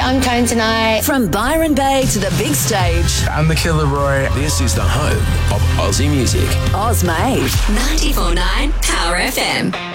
I'm Kane tonight. From Byron Bay to the big stage. I'm the Killer Roy. This is the home of Aussie music. Oz Made. 94.9 Power FM.